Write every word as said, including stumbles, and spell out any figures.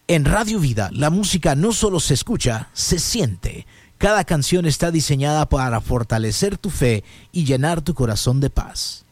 En Radio Vida, la música no solo se escucha, se siente. Cada canción está diseñada para fortalecer tu fe y llenar tu corazón de paz.